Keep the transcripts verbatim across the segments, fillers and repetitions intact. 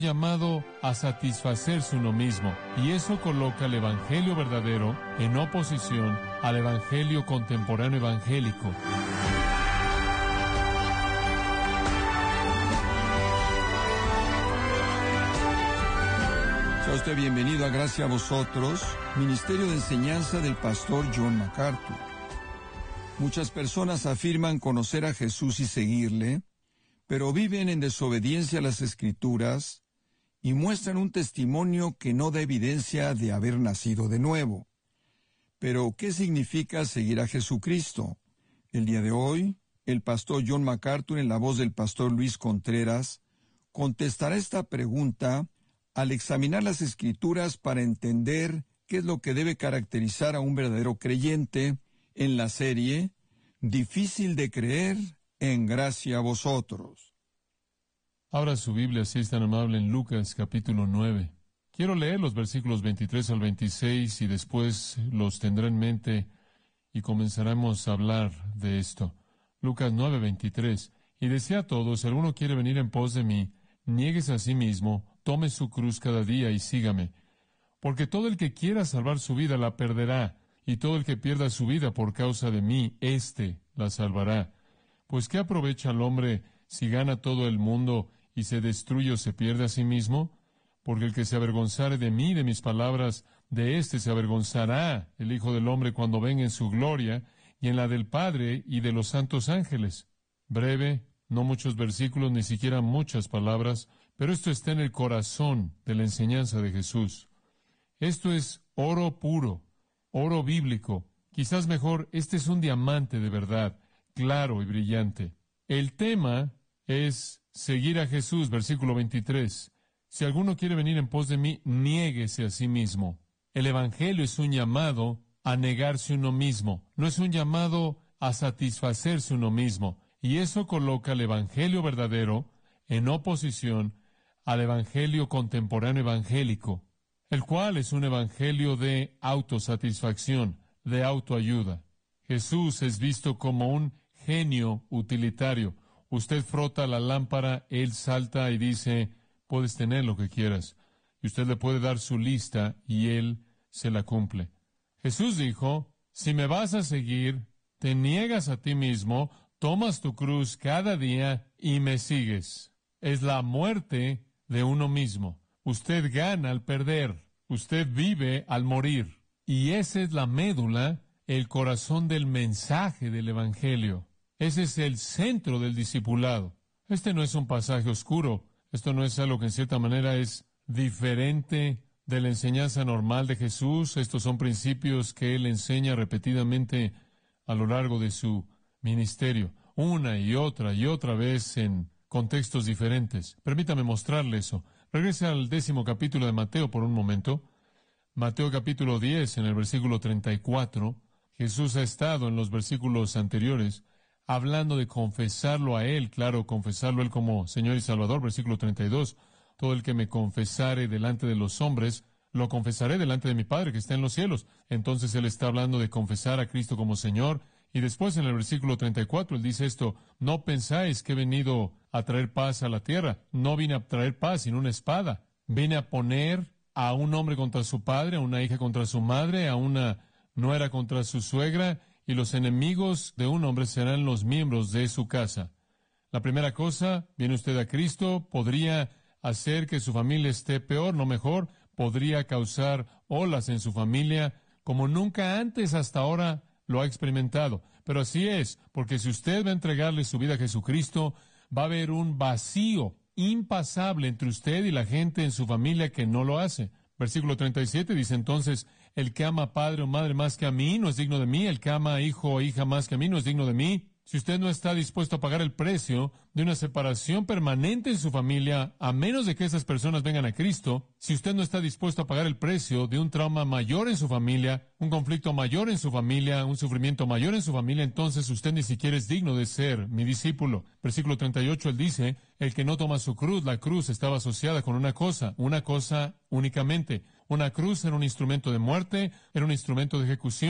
llamado a satisfacerse uno mismo, y eso coloca el evangelio verdadero en oposición al evangelio contemporáneo evangélico. Sea usted bienvenido a Gracia a Vosotros, Ministerio de Enseñanza del Pastor John MacArthur. Muchas personas afirman conocer a Jesús y seguirle, pero viven en desobediencia a las Escrituras y muestran un testimonio que no da evidencia de haber nacido de nuevo. Pero, ¿qué significa seguir a Jesucristo? El día de hoy, el pastor John MacArthur, en la voz del pastor Luis Contreras, contestará esta pregunta al examinar las Escrituras para entender qué es lo que debe caracterizar a un verdadero creyente en la serie Difícil de creer en Gracia a Vosotros. Abra su Biblia, si es tan amable, en Lucas capítulo nueve. Quiero leer los versículos veintitrés al veintiséis y después los tendré en mente y comenzaremos a hablar de esto. Lucas nueve, veintitrés. Y decía a todos: si alguno quiere venir en pos de mí, niéguese a sí mismo, tome su cruz cada día y sígame. Porque todo el que quiera salvar su vida la perderá, y todo el que pierda su vida por causa de mí, éste la salvará. Pues ¿qué aprovecha al hombre si gana todo el mundo y se destruye o se pierde a sí mismo? Porque el que se avergonzare de mí y de mis palabras, de éste se avergonzará el Hijo del Hombre cuando venga en su gloria, y en la del Padre y de los santos ángeles. Breve, no muchos versículos, ni siquiera muchas palabras, pero esto está en el corazón de la enseñanza de Jesús. Esto es oro puro, oro bíblico. Quizás mejor, este es un diamante de verdad, claro y brillante. El tema es seguir a Jesús, versículo veintitrés. Si alguno quiere venir en pos de mí, niéguese a sí mismo. El Evangelio es un llamado a negarse uno mismo, no es un llamado a satisfacerse uno mismo. Y eso coloca el Evangelio verdadero en oposición al Evangelio contemporáneo evangélico, el cual es un Evangelio de autosatisfacción, de autoayuda. Jesús es visto como un genio utilitario. Usted frota la lámpara, Él salta y dice: puedes tener lo que quieras. Y usted le puede dar su lista y Él se la cumple. Jesús dijo: si me vas a seguir, te niegas a ti mismo, tomas tu cruz cada día y me sigues. Es la muerte de uno mismo. Usted gana al perder. Usted vive al morir. Y esa es la médula, el corazón del mensaje del Evangelio. Ese es el centro del discipulado. Este no es un pasaje oscuro. Esto no es algo que en cierta manera es diferente de la enseñanza normal de Jesús. Estos son principios que Él enseña repetidamente a lo largo de su ministerio, una y otra y otra vez en contextos diferentes. Permítame mostrarle eso. Regrese al décimo capítulo de Mateo por un momento. Mateo capítulo diez, en el versículo treinta y cuatro. Jesús ha estado en los versículos anteriores hablando de confesarlo a Él, claro, confesarlo a Él como Señor y Salvador, versículo treinta y dos. Todo el que me confesare delante de los hombres, lo confesaré delante de mi Padre que está en los cielos. Entonces Él está hablando de confesar a Cristo como Señor. Y después en el versículo treinta y cuatro Él dice esto: no pensáis que he venido a traer paz a la tierra. No vine a traer paz, sino una espada. Vine a poner a un hombre contra su padre, a una hija contra su madre, a una nuera contra su suegra, y los enemigos de un hombre serán los miembros de su casa. La primera cosa, viene usted a Cristo, podría hacer que su familia esté peor, no mejor, podría causar olas en su familia como nunca antes hasta ahora lo ha experimentado. Pero así es, porque si usted va a entregarle su vida a Jesucristo, va a haber un vacío impasable entre usted y la gente en su familia que no lo hace. Versículo treinta y siete dice entonces: el que ama padre o madre más que a mí no es digno de mí, el que ama hijo o hija más que a mí no es digno de mí. Si usted no está dispuesto a pagar el precio de una separación permanente en su familia, a menos de que esas personas vengan a Cristo, si usted no está dispuesto a pagar el precio de un trauma mayor en su familia, un conflicto mayor en su familia, un sufrimiento mayor en su familia, entonces usted ni siquiera es digno de ser mi discípulo. Versículo treinta y ocho, él dice: el que no toma su cruz, la cruz estaba asociada con una cosa, una cosa únicamente. Una cruz era un instrumento de muerte, era un instrumento de ejecución,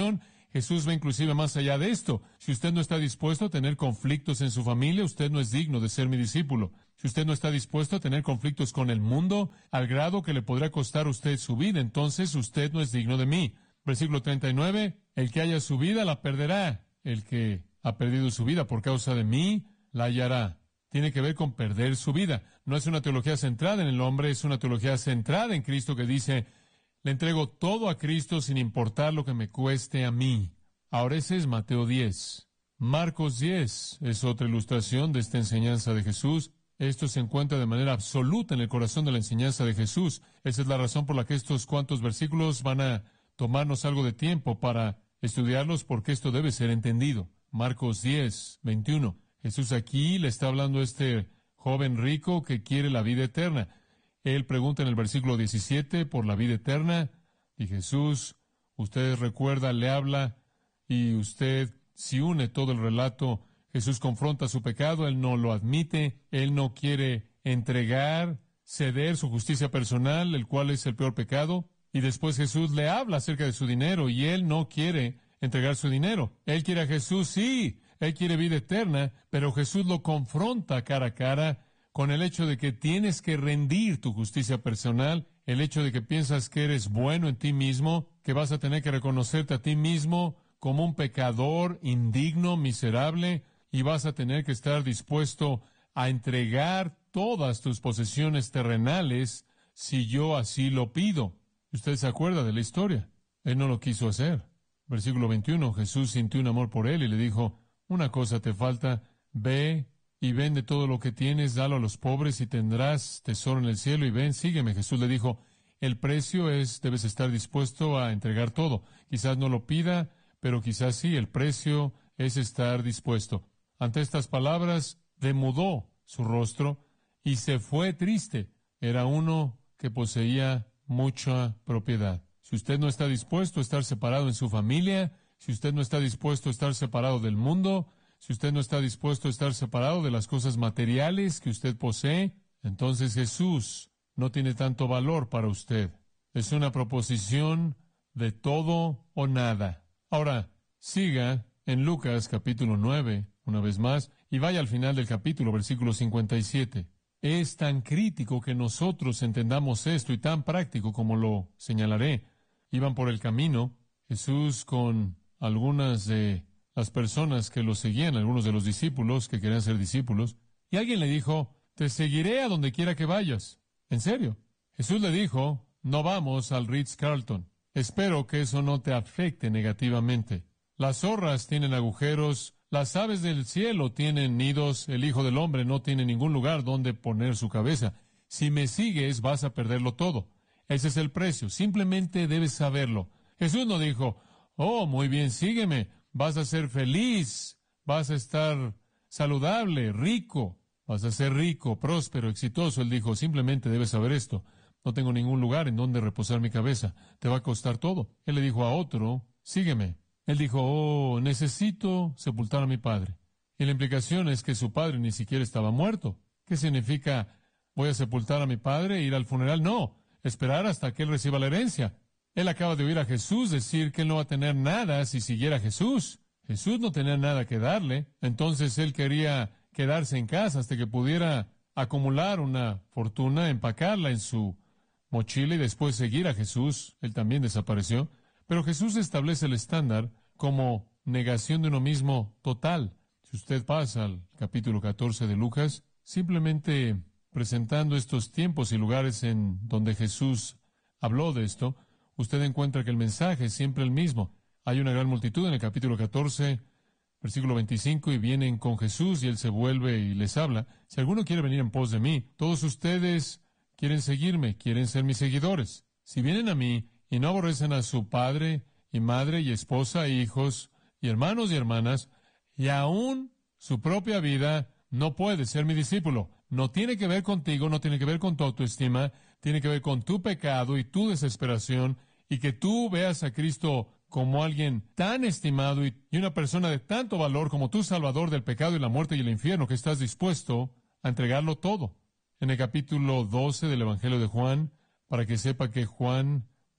Jesús va inclusive más allá de esto. Si usted no está dispuesto a tener conflictos en su familia, usted no es digno de ser mi discípulo. Si usted no está dispuesto a tener conflictos con el mundo, al grado que le podrá costar a usted su vida, entonces usted no es digno de mí. Versículo treinta y nueve, el que haya su vida la perderá. El que ha perdido su vida por causa de mí, la hallará. Tiene que ver con perder su vida. No es una teología centrada en el hombre, es una teología centrada en Cristo que dice, le entrego todo a Cristo sin importar lo que me cueste a mí. Ahora ese es Mateo diez. Marcos diez es otra ilustración de esta enseñanza de Jesús. Esto se encuentra de manera absoluta en el corazón de la enseñanza de Jesús. Esa es la razón por la que estos cuantos versículos van a tomarnos algo de tiempo para estudiarlos, porque esto debe ser entendido. Marcos diez, veintiuno. Jesús aquí le está hablando a este joven rico que quiere la vida eterna. Él pregunta en el versículo diecisiete por la vida eterna. Y Jesús, usted recuerda, le habla, y usted, si une todo el relato, Jesús confronta su pecado, Él no lo admite, Él no quiere entregar, ceder su justicia personal, el cual es el peor pecado. Y después Jesús le habla acerca de su dinero, y Él no quiere entregar su dinero. Él quiere a Jesús, sí, Él quiere vida eterna, pero Jesús lo confronta cara a cara con el hecho de que tienes que rendir tu justicia personal, el hecho de que piensas que eres bueno en ti mismo, que vas a tener que reconocerte a ti mismo como un pecador indigno, miserable, y vas a tener que estar dispuesto a entregar todas tus posesiones terrenales si yo así lo pido. Usted se acuerda de la historia. Él no lo quiso hacer. Versículo veintiuno, Jesús sintió un amor por él y le dijo, una cosa te falta, ve y vende todo lo que tienes, dalo a los pobres y tendrás tesoro en el cielo, y ven, sígueme. Jesús le dijo, el precio es, debes estar dispuesto a entregar todo. Quizás no lo pida, pero quizás sí, el precio es estar dispuesto. Ante estas palabras, demudó su rostro y se fue triste. Era uno que poseía mucha propiedad. Si usted no está dispuesto a estar separado en su familia, si usted no está dispuesto a estar separado del mundo, si usted no está dispuesto a estar separado de las cosas materiales que usted posee, entonces Jesús no tiene tanto valor para usted. Es una proposición de todo o nada. Ahora, siga en Lucas capítulo nueve, una vez más, y vaya al final del capítulo, versículo cincuenta y siete. Es tan crítico que nosotros entendamos esto y tan práctico como lo señalaré. Iban por el camino, Jesús con algunas de las personas que lo seguían, algunos de los discípulos que querían ser discípulos, y alguien le dijo, te seguiré a donde quiera que vayas. ¿En serio? Jesús le dijo, no vamos al Ritz-Carlton. Espero que eso no te afecte negativamente. Las zorras tienen agujeros, las aves del cielo tienen nidos, el Hijo del Hombre no tiene ningún lugar donde poner su cabeza. Si me sigues, vas a perderlo todo. Ese es el precio. Simplemente debes saberlo. Jesús no dijo, oh, muy bien, sígueme. Vas a ser feliz, vas a estar saludable, rico, vas a ser rico, próspero, exitoso. Él dijo, simplemente debes saber esto. No tengo ningún lugar en donde reposar mi cabeza. Te va a costar todo. Él le dijo a otro, sígueme. Él dijo, oh, necesito sepultar a mi padre. Y la implicación es que su padre ni siquiera estaba muerto. ¿Qué significa, voy a sepultar a mi padre e ir al funeral? No, esperar hasta que él reciba la herencia. Él acaba de oír a Jesús decir que él no va a tener nada si siguiera a Jesús. Jesús no tenía nada que darle. Entonces él quería quedarse en casa hasta que pudiera acumular una fortuna, empacarla en su mochila y después seguir a Jesús. Él también desapareció. Pero Jesús establece el estándar como negación de uno mismo total. Si usted pasa al capítulo catorce de Lucas, simplemente presentando estos tiempos y lugares en donde Jesús habló de esto, usted encuentra que el mensaje es siempre el mismo. Hay una gran multitud en el capítulo catorce, versículo veinticinco, y vienen con Jesús y Él se vuelve y les habla. Si alguno quiere venir en pos de mí, todos ustedes quieren seguirme, quieren ser mis seguidores. Si vienen a mí y no aborrecen a su padre y madre y esposa e hijos y hermanos y hermanas, y aún su propia vida, no puede ser mi discípulo. No tiene que ver contigo, no tiene que ver con tu autoestima, tiene que ver con tu pecado y tu desesperación, y que tú veas a Cristo como alguien tan estimado y, y una persona de tanto valor como tu Salvador del pecado y la muerte y el infierno, que estás dispuesto a entregarlo todo. En el capítulo doce del Evangelio de Juan, para que sepa que Juan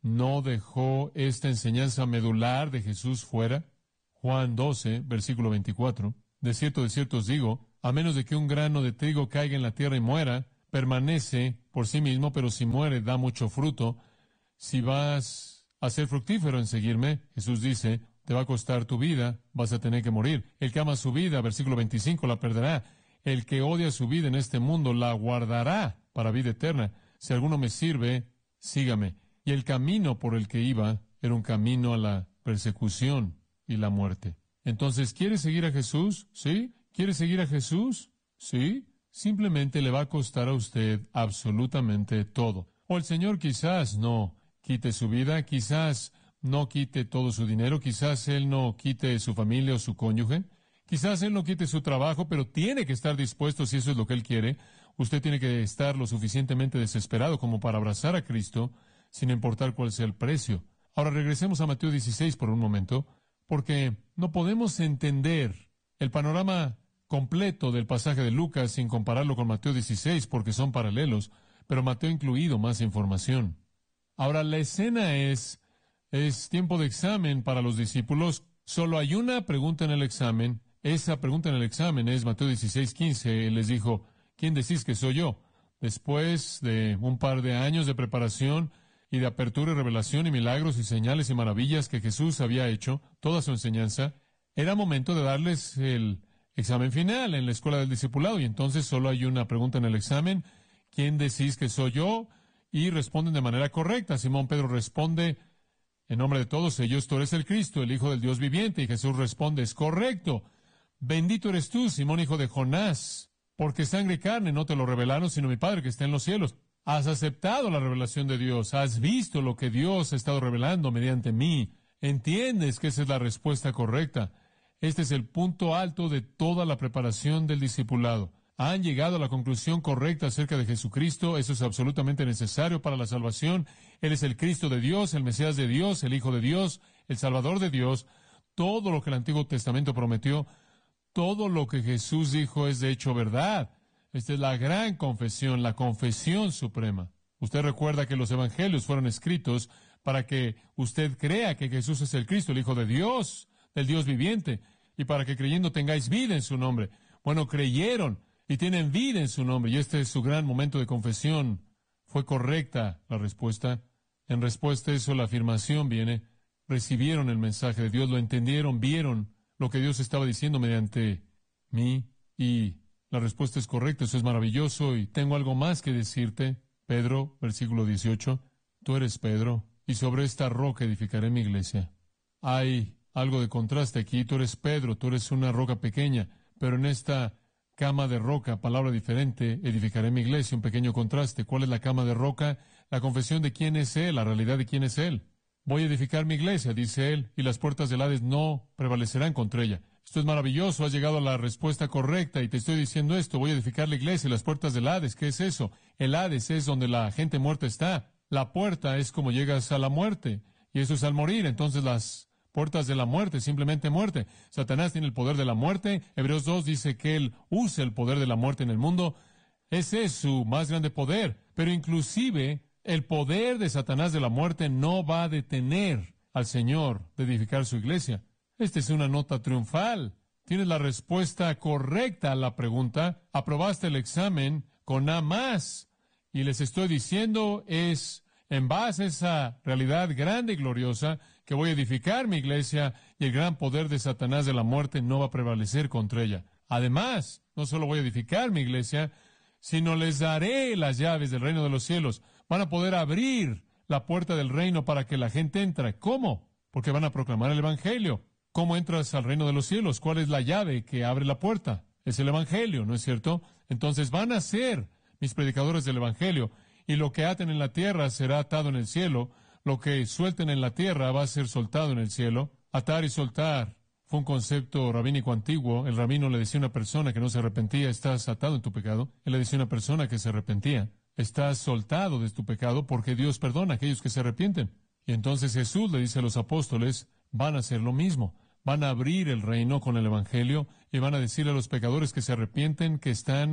no dejó esta enseñanza medular de Jesús fuera. Juan doce, versículo veinticuatro. De cierto, de cierto os digo, a menos de que un grano de trigo caiga en la tierra y muera, permanece por sí mismo, pero si muere, da mucho fruto. Si vas a ser fructífero en seguirme, Jesús dice, te va a costar tu vida, vas a tener que morir. El que ama su vida, versículo veinticinco, la perderá. El que odia su vida en este mundo, la guardará para vida eterna. Si alguno me sirve, sígame. Y el camino por el que iba era un camino a la persecución y la muerte. Entonces, ¿quiere seguir a Jesús? ¿Sí? ¿Quiere seguir a Jesús? ¿Sí? Simplemente le va a costar a usted absolutamente todo. O el Señor quizás no quite su vida, quizás no quite todo su dinero, quizás Él no quite su familia o su cónyuge, quizás Él no quite su trabajo, pero tiene que estar dispuesto si eso es lo que Él quiere. Usted tiene que estar lo suficientemente desesperado como para abrazar a Cristo, sin importar cuál sea el precio. Ahora regresemos a Mateo dieciséis por un momento, porque no podemos entender el panorama completo del pasaje de Lucas sin compararlo con Mateo dieciséis, porque son paralelos, pero Mateo ha incluido más información. Ahora, la escena es, es tiempo de examen para los discípulos. Solo hay una pregunta en el examen. Esa pregunta en el examen es Mateo dieciséis, quince. Él les dijo, ¿quién decís que soy yo? Después de un par de años de preparación y de apertura y revelación y milagros y señales y maravillas que Jesús había hecho, toda su enseñanza, era momento de darles el examen final en la escuela del discipulado. Y entonces solo hay una pregunta en el examen. ¿Quién decís que soy yo? Y responden de manera correcta. Simón Pedro responde, en nombre de todos ellos, tú eres el Cristo, el Hijo del Dios viviente. Y Jesús responde, es correcto. Bendito eres tú, Simón, hijo de Jonás, porque sangre y carne no te lo revelaron, sino mi Padre que está en los cielos. Has aceptado la revelación de Dios, has visto lo que Dios ha estado revelando mediante mí. Entiendes que esa es la respuesta correcta. Este es el punto alto de toda la preparación del discipulado. Han llegado a la conclusión correcta acerca de Jesucristo. Eso es absolutamente necesario para la salvación. Él es el Cristo de Dios, el Mesías de Dios, el Hijo de Dios, el Salvador de Dios. Todo lo que el Antiguo Testamento prometió, todo lo que Jesús dijo es de hecho verdad. Esta es la gran confesión, la confesión suprema. Usted recuerda que los evangelios fueron escritos para que usted crea que Jesús es el Cristo, el Hijo de Dios, del Dios viviente, y para que creyendo tengáis vida en su nombre. Bueno, creyeron y tienen vida en su nombre, y este es su gran momento de confesión. ¿Fue correcta la respuesta? En respuesta a eso, la afirmación viene, recibieron el mensaje de Dios, lo entendieron, vieron lo que Dios estaba diciendo mediante mí, y la respuesta es correcta. Eso es maravilloso, y tengo algo más que decirte. Pedro, versículo dieciocho, tú eres Pedro, y sobre esta roca edificaré mi iglesia. Hay algo de contraste aquí. Tú eres Pedro, tú eres una roca pequeña, pero en esta cama de roca, palabra diferente, edificaré mi iglesia. Un pequeño contraste. ¿Cuál es la cama de roca? La confesión de quién es Él, la realidad de quién es Él. Voy a edificar mi iglesia, dice Él, y las puertas del Hades no prevalecerán contra ella. Esto es maravilloso, has llegado a la respuesta correcta, y te estoy diciendo esto, voy a edificar la iglesia y las puertas del Hades. ¿Qué es eso? El Hades es donde la gente muerta está. La puerta es como llegas a la muerte, y eso es al morir. Entonces las puertas de la muerte, simplemente muerte. Satanás tiene el poder de la muerte. Hebreos dos dice que él usa el poder de la muerte en el mundo. Ese es su más grande poder. Pero inclusive el poder de Satanás de la muerte no va a detener al Señor de edificar su iglesia. Esta es una nota triunfal. Tienes la respuesta correcta a la pregunta. Aprobaste el examen con A más. Y les estoy diciendo es en base a esa realidad grande y gloriosa que voy a edificar mi iglesia, y el gran poder de Satanás de la muerte no va a prevalecer contra ella. Además, no solo voy a edificar mi iglesia, sino les daré las llaves del reino de los cielos. Van a poder abrir la puerta del reino para que la gente entre. ¿Cómo? Porque van a proclamar el Evangelio. ¿Cómo entras al reino de los cielos? ¿Cuál es la llave que abre la puerta? Es el Evangelio, ¿no es cierto? Entonces van a ser mis predicadores del Evangelio, y lo que aten en la tierra será atado en el cielo, lo que suelten en la tierra va a ser soltado en el cielo. Atar y soltar fue un concepto rabínico antiguo. El rabino le decía a una persona que no se arrepentía, estás atado en tu pecado. Él le decía a una persona que se arrepentía, estás soltado de tu pecado, porque Dios perdona a aquellos que se arrepienten. Y entonces Jesús le dice a los apóstoles, van a hacer lo mismo. Van a abrir el reino con el Evangelio y van a decirle a los pecadores que se arrepienten que están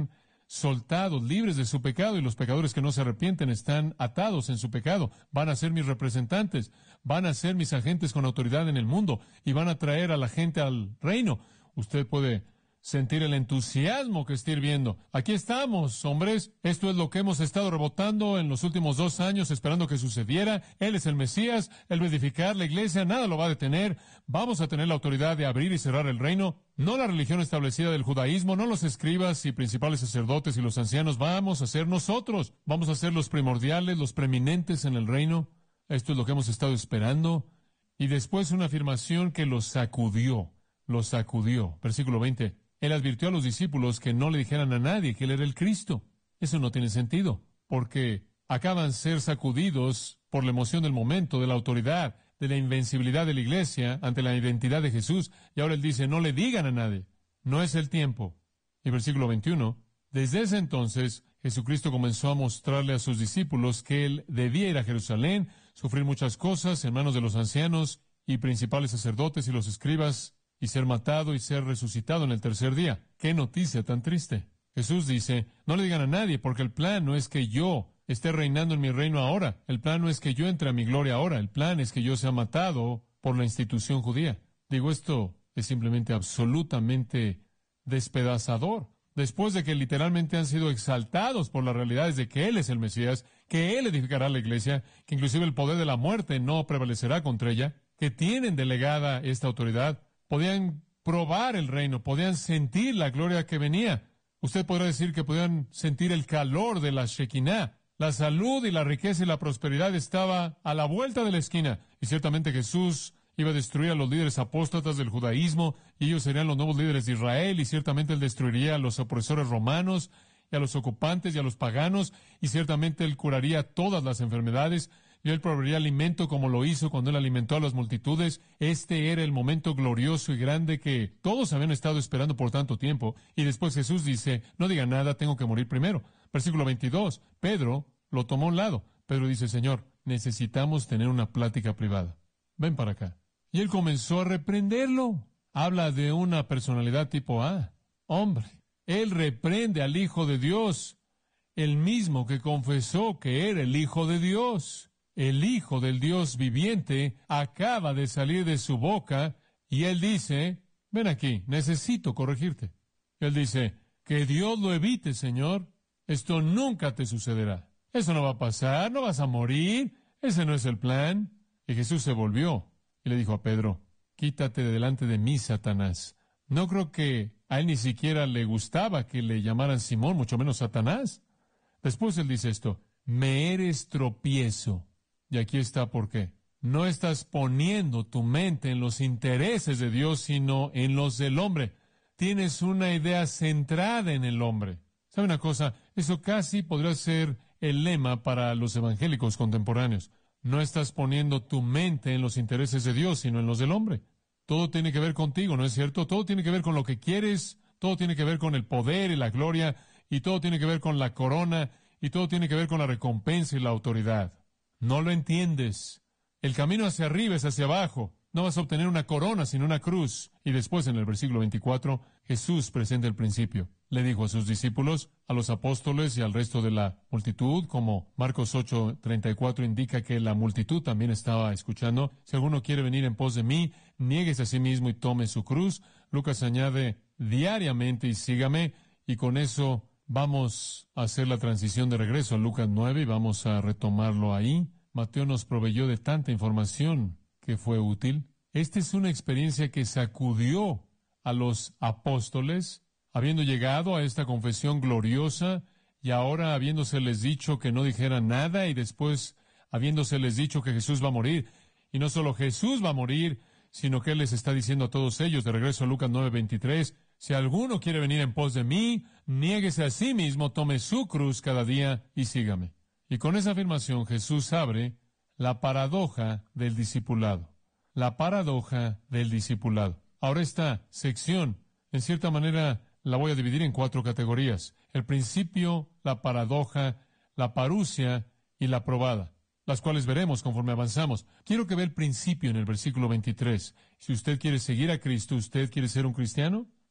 soltados, libres de su pecado, y los pecadores que no se arrepienten están atados en su pecado. Van a ser mis representantes, van a ser mis agentes con autoridad en el mundo, y van a traer a la gente al reino. Usted puede sentir el entusiasmo que está hirviendo. Aquí estamos, hombres. Esto es lo que hemos estado rebotando en los últimos dos años, esperando que sucediera. Él es el Mesías, Él va a edificar la iglesia, nada lo va a detener. Vamos a tener la autoridad de abrir y cerrar el reino. No la religión establecida del judaísmo, no los escribas y principales sacerdotes y los ancianos. Vamos a ser nosotros. Vamos a ser los primordiales, los preeminentes en el reino. Esto es lo que hemos estado esperando. Y después una afirmación que los sacudió, los sacudió. Versículo veinte. Él advirtió a los discípulos que no le dijeran a nadie que Él era el Cristo. Eso no tiene sentido, porque acaban de ser sacudidos por la emoción del momento, de la autoridad, de la invencibilidad de la iglesia ante la identidad de Jesús. Y ahora Él dice, no le digan a nadie. No es el tiempo. Y versículo veintiuno, desde ese entonces, Jesucristo comenzó a mostrarle a sus discípulos que Él debía ir a Jerusalén, sufrir muchas cosas en manos de los ancianos y principales sacerdotes y los escribas, y ser matado y ser resucitado en el tercer día. ¡Qué noticia tan triste! Jesús dice, no le digan a nadie, porque el plan no es que yo esté reinando en mi reino ahora. El plan no es que yo entre a mi gloria ahora. El plan es que yo sea matado por la institución judía. Digo, esto es simplemente absolutamente despedazador. Después de que literalmente han sido exaltados por las realidades de que Él es el Mesías, que Él edificará la iglesia, que inclusive el poder de la muerte no prevalecerá contra ella, que tienen delegada esta autoridad, podían probar el reino, podían sentir la gloria que venía. Usted podrá decir que podían sentir el calor de la Shekinah. La salud y la riqueza y la prosperidad estaba a la vuelta de la esquina. Y ciertamente Jesús iba a destruir a los líderes apóstatas del judaísmo, y ellos serían los nuevos líderes de Israel, y ciertamente Él destruiría a los opresores romanos, y a los ocupantes, y a los paganos, y ciertamente Él curaría todas las enfermedades, y Él proveería alimento como lo hizo cuando Él alimentó a las multitudes. Este era el momento glorioso y grande que todos habían estado esperando por tanto tiempo. Y después Jesús dice, no diga nada, tengo que morir primero. Versículo veintidós, Pedro lo tomó a un lado. Pedro dice, Señor, necesitamos tener una plática privada. Ven para acá. Y Él comenzó a reprenderlo. Habla de una personalidad tipo A. Hombre, Él reprende al Hijo de Dios, el mismo que confesó que era el Hijo de Dios. El Hijo del Dios viviente acaba de salir de su boca y Él dice, ven aquí, necesito corregirte. Él dice, que Dios lo evite, Señor. Esto nunca te sucederá. Eso no va a pasar, no vas a morir. Ese no es el plan. Y Jesús se volvió y le dijo a Pedro, quítate de delante de mí, Satanás. No creo que a él ni siquiera le gustaba que le llamaran Simón, mucho menos Satanás. Después él dice esto, me eres tropiezo. Y aquí está por qué. No estás poniendo tu mente en los intereses de Dios, sino en los del hombre. Tienes una idea centrada en el hombre. ¿Sabe una cosa? Eso casi podría ser el lema para los evangélicos contemporáneos. No estás poniendo tu mente en los intereses de Dios, sino en los del hombre. Todo tiene que ver contigo, ¿no es cierto? Todo tiene que ver con lo que quieres, todo tiene que ver con el poder y la gloria, y todo tiene que ver con la corona, y todo tiene que ver con la recompensa y la autoridad. No lo entiendes. El camino hacia arriba es hacia abajo. No vas a obtener una corona, sino una cruz. Y después, en el versículo veinticuatro, Jesús presenta el principio. Le dijo a sus discípulos, a los apóstoles y al resto de la multitud, como Marcos ocho treinta y cuatro indica que la multitud también estaba escuchando, si alguno quiere venir en pos de mí, niéguese a sí mismo y tome su cruz. Lucas añade, diariamente y sígame, y con eso vamos a hacer la transición de regreso a Lucas nueve y vamos a retomarlo ahí. Mateo nos proveyó de tanta información que fue útil. Esta es una experiencia que sacudió a los apóstoles, habiendo llegado a esta confesión gloriosa y ahora habiéndoseles dicho que no dijeran nada y después habiéndoseles dicho que Jesús va a morir. Y no solo Jesús va a morir, sino que Él les está diciendo a todos ellos, de regreso a Lucas nueve veintitrés, si alguno quiere venir en pos de mí, niéguese a sí mismo, tome su cruz cada día y sígame. Y con esa afirmación Jesús abre la paradoja del discipulado. La paradoja del discipulado. Ahora esta sección, en cierta manera, la voy a dividir en cuatro categorías. El principio, la paradoja, la parusia y la probada, las cuales veremos conforme avanzamos. Quiero que vea el principio en el versículo veintitrés. Si usted quiere seguir a Cristo, ¿usted quiere ser un cristiano?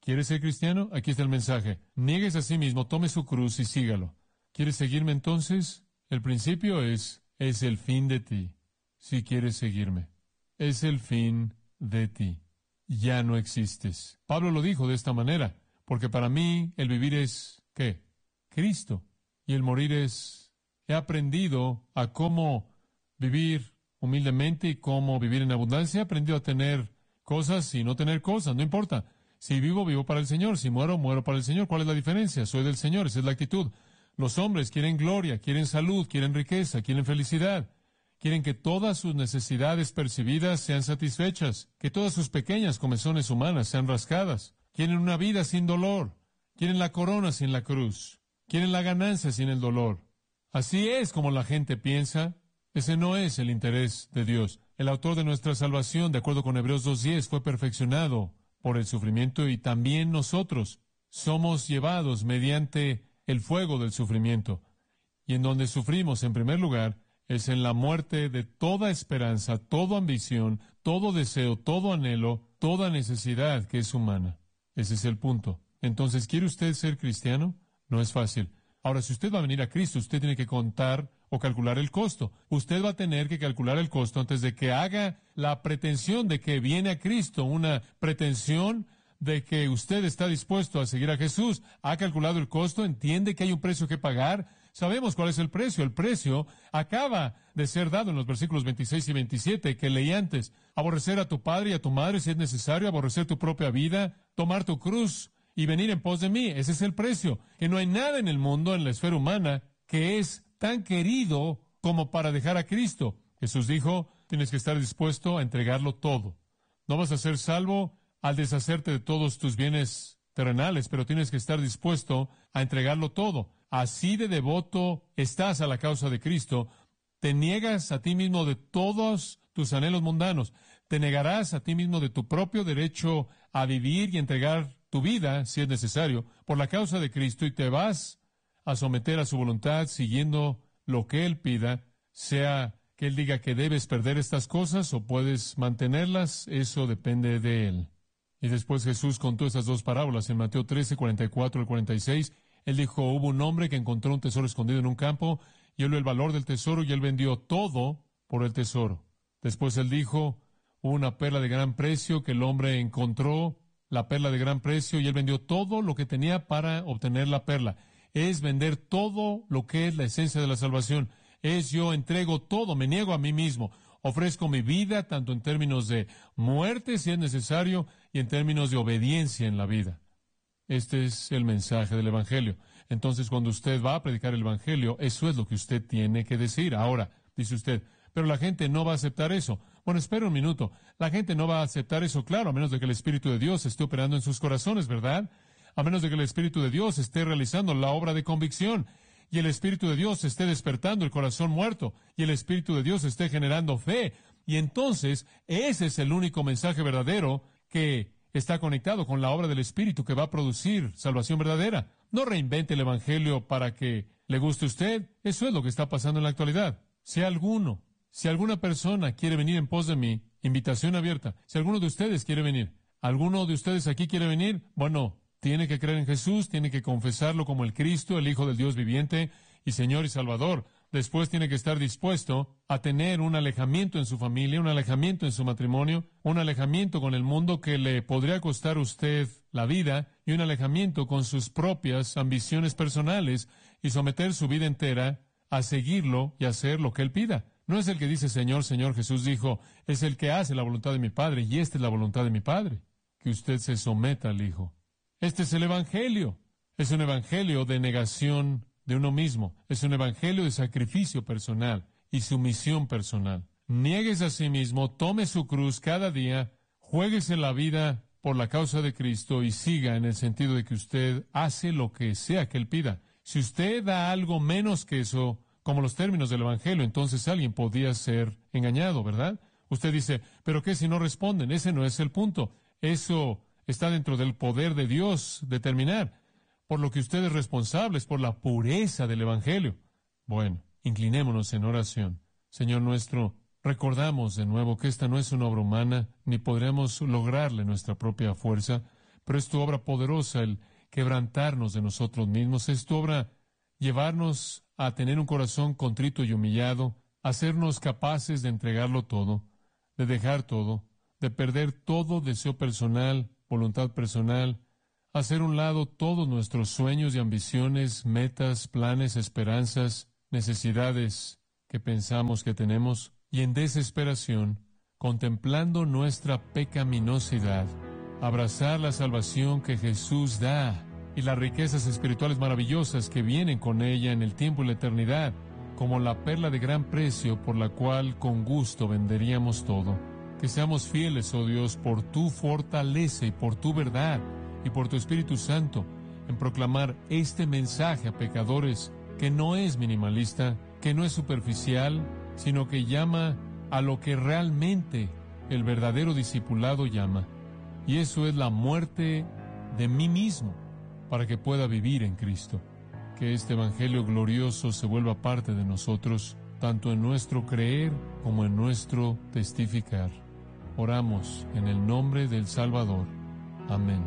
¿Quieres ser cristiano? Aquí está el mensaje. Niegues a sí mismo, tome su cruz y sígalo. ¿Quieres seguirme entonces? El principio es, es el fin de ti. Si quieres seguirme, es el fin de ti. Ya no existes. Pablo lo dijo de esta manera, porque para mí el vivir es, ¿qué? Cristo. Y el morir es, he aprendido a cómo vivir humildemente y cómo vivir en abundancia. He aprendido a tener cosas y no tener cosas, no importa. Si vivo, vivo para el Señor. Si muero, muero para el Señor. ¿Cuál es la diferencia? Soy del Señor, esa es la actitud. Los hombres quieren gloria, quieren salud, quieren riqueza, quieren felicidad. Quieren que todas sus necesidades percibidas sean satisfechas, que todas sus pequeñas comezones humanas sean rascadas. Quieren una vida sin dolor. Quieren la corona sin la cruz. Quieren la ganancia sin el dolor. Así es como la gente piensa. Ese no es el interés de Dios. El autor de nuestra salvación, de acuerdo con Hebreos dos diez, fue perfeccionado por el sufrimiento y también nosotros somos llevados mediante el fuego del sufrimiento. Y en donde sufrimos, en primer lugar, es en la muerte de toda esperanza, toda ambición, todo deseo, todo anhelo, toda necesidad que es humana. Ese es el punto. Entonces, ¿quiere usted ser cristiano? No es fácil. Ahora, si usted va a venir a Cristo, usted tiene que contar o calcular el costo. Usted va a tener que calcular el costo antes de que haga la pretensión de que viene a Cristo, una pretensión de que usted está dispuesto a seguir a Jesús. ¿Ha calculado el costo? ¿Entiende que hay un precio que pagar? Sabemos cuál es el precio. El precio acaba de ser dado en los versículos veintiséis y veintisiete que leí antes. Aborrecer a tu padre y a tu madre si es necesario, aborrecer tu propia vida, tomar tu cruz y venir en pos de mí. Ese es el precio. Que no hay nada en el mundo, en la esfera humana, que es tan querido como para dejar a Cristo. Jesús dijo, tienes que estar dispuesto a entregarlo todo. No vas a ser salvo al deshacerte de todos tus bienes terrenales, pero tienes que estar dispuesto a entregarlo todo. Así de devoto estás a la causa de Cristo, te niegas a ti mismo de todos tus anhelos mundanos, te negarás a ti mismo de tu propio derecho a vivir y entregar tu vida, si es necesario, por la causa de Cristo, y te vas a someter a su voluntad siguiendo lo que Él pida, sea que Él diga que debes perder estas cosas o puedes mantenerlas, eso depende de Él. Y después Jesús contó esas dos parábolas en Mateo trece, cuarenta y cuatro al cuarenta y seis. Él dijo, hubo un hombre que encontró un tesoro escondido en un campo, y él vio el valor del tesoro, y él vendió todo por el tesoro. Después él dijo, hubo una perla de gran precio que el hombre encontró, la perla de gran precio, y él vendió todo lo que tenía para obtener la perla. Es vender todo lo que es la esencia de la salvación. Es yo entrego todo, me niego a mí mismo. Ofrezco mi vida, tanto en términos de muerte, si es necesario, y en términos de obediencia en la vida. Este es el mensaje del Evangelio. Entonces, cuando usted va a predicar el Evangelio, eso es lo que usted tiene que decir. Ahora, dice usted, pero la gente no va a aceptar eso. Bueno, espera un minuto. La gente no va a aceptar eso, claro, a menos de que el Espíritu de Dios esté operando en sus corazones, ¿verdad? A menos de que el Espíritu de Dios esté realizando la obra de convicción, y el Espíritu de Dios esté despertando el corazón muerto, y el Espíritu de Dios esté generando fe. Y entonces, ese es el único mensaje verdadero que está conectado con la obra del Espíritu que va a producir salvación verdadera. No reinvente el Evangelio para que le guste a usted. Eso es lo que está pasando en la actualidad. Si alguno, si alguna persona quiere venir en pos de mí, invitación abierta. Si alguno de ustedes quiere venir, ¿alguno de ustedes aquí quiere venir? Bueno, tiene que creer en Jesús, tiene que confesarlo como el Cristo, el Hijo del Dios viviente y Señor y Salvador. Después tiene que estar dispuesto a tener un alejamiento en su familia, un alejamiento en su matrimonio, un alejamiento con el mundo que le podría costar a usted la vida y un alejamiento con sus propias ambiciones personales y someter su vida entera a seguirlo y hacer lo que Él pida. No es el que dice Señor, Señor. Jesús dijo, es el que hace la voluntad de mi Padre, y esta es la voluntad de mi Padre, que usted se someta al Hijo. Este es el Evangelio. Es un Evangelio de negación de uno mismo. Es un Evangelio de sacrificio personal y sumisión personal. Niéguese a sí mismo, tome su cruz cada día, juéguese la vida por la causa de Cristo y siga en el sentido de que usted hace lo que sea que Él pida. Si usted da algo menos que eso, como los términos del Evangelio, entonces alguien podría ser engañado, ¿verdad? Usted dice, ¿pero qué si no responden? Ese no es el punto. Eso está dentro del poder de Dios determinar. Por lo que usted es responsable es por la pureza del Evangelio. Bueno, inclinémonos en oración. Señor nuestro, recordamos de nuevo que esta no es una obra humana, ni podremos lograrla en nuestra propia fuerza, pero es tu obra poderosa el quebrantarnos de nosotros mismos, es tu obra llevarnos a tener un corazón contrito y humillado, hacernos capaces de entregarlo todo, de dejar todo, de perder todo deseo personal, voluntad personal, hacer a un lado todos nuestros sueños y ambiciones, metas, planes, esperanzas, necesidades que pensamos que tenemos, y en desesperación, contemplando nuestra pecaminosidad, abrazar la salvación que Jesús da y las riquezas espirituales maravillosas que vienen con ella en el tiempo y la eternidad, como la perla de gran precio por la cual con gusto venderíamos todo. Que seamos fieles, oh Dios, por tu fortaleza y por tu verdad y por tu Espíritu Santo en proclamar este mensaje a pecadores que no es minimalista, que no es superficial, sino que llama a lo que realmente el verdadero discipulado llama. Y eso es la muerte de mí mismo para que pueda vivir en Cristo. Que este Evangelio glorioso se vuelva parte de nosotros, tanto en nuestro creer como en nuestro testificar. Oramos en el nombre del Salvador. Amén.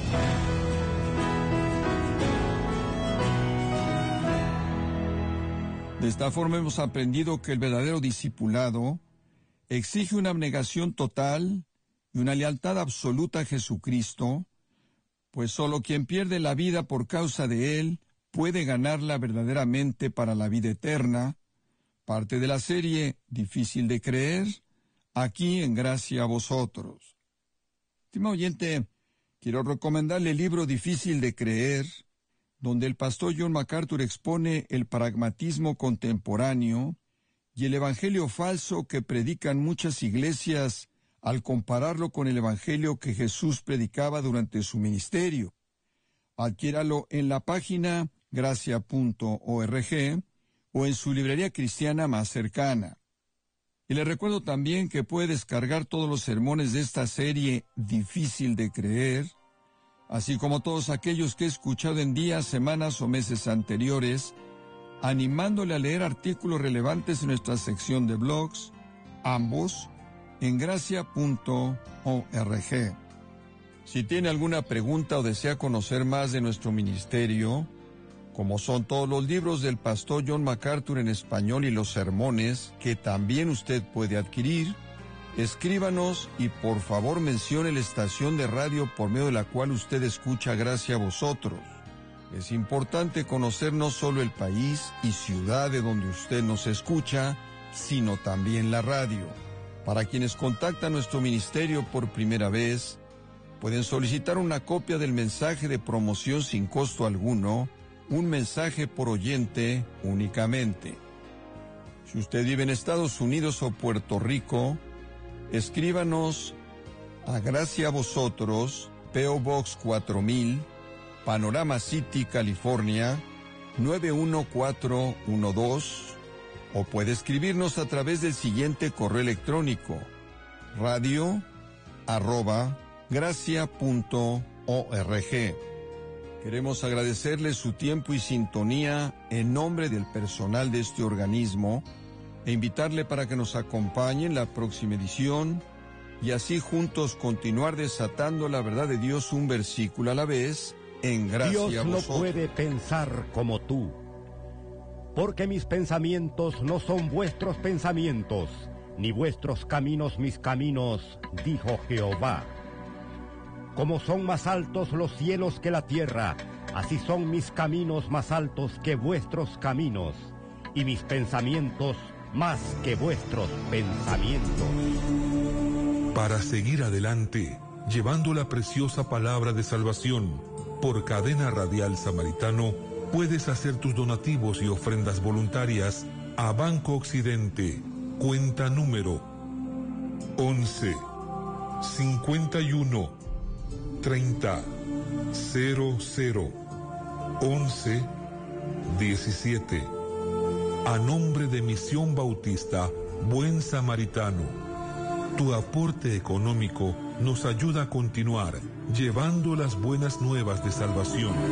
De esta forma hemos aprendido que el verdadero discipulado exige una abnegación total y una lealtad absoluta a Jesucristo, pues solo quien pierde la vida por causa de Él puede ganarla verdaderamente para la vida eterna. Parte de la serie Difícil de Creer, aquí en Gracia a Vosotros. Estimado oyente, quiero recomendarle el libro Difícil de Creer, donde el pastor John MacArthur expone el pragmatismo contemporáneo y el evangelio falso que predican muchas iglesias al compararlo con el evangelio que Jesús predicaba durante su ministerio. Adquiéralo en la página gracia punto org o en su librería cristiana más cercana. Y le recuerdo también que puede descargar todos los sermones de esta serie Difícil de Creer, así como todos aquellos que he escuchado en días, semanas o meses anteriores, animándole a leer artículos relevantes en nuestra sección de blogs, ambos en gracia punto org. Si tiene alguna pregunta o desea conocer más de nuestro ministerio, como son todos los libros del pastor John MacArthur en español y los sermones que también usted puede adquirir, escríbanos y por favor mencione la estación de radio por medio de la cual usted escucha Gracia a Vosotros. Es importante conocer no solo el país y ciudad de donde usted nos escucha, sino también la radio. Para quienes contactan nuestro ministerio por primera vez, pueden solicitar una copia del mensaje de promoción sin costo alguno, un mensaje por oyente únicamente. Si usted vive en Estados Unidos o Puerto Rico, escríbanos a Gracia a Vosotros, P O Box cuatro mil, Panorama City, California, nueve uno cuatro uno dos, o puede escribirnos a través del siguiente correo electrónico, radio arroba gracia punto org. Queremos agradecerle su tiempo y sintonía en nombre del personal de este organismo e invitarle para que nos acompañe en la próxima edición y así juntos continuar desatando la verdad de Dios un versículo a la vez en Gracia a Dios no Vosotros. puede pensar como tú, porque mis pensamientos no son vuestros pensamientos, ni vuestros caminos mis caminos, dijo Jehová. Como son más altos los cielos que la tierra, así son mis caminos más altos que vuestros caminos, y mis pensamientos más que vuestros pensamientos. Para seguir adelante, llevando la preciosa palabra de salvación, por Cadena Radial Samaritano, puedes hacer tus donativos y ofrendas voluntarias a Banco Occidente, cuenta número once, cincuenta y uno, treinta, cero cero, once, diecisiete. A nombre de Misión Bautista Buen Samaritano, tu aporte económico nos ayuda a continuar llevando las buenas nuevas de salvación.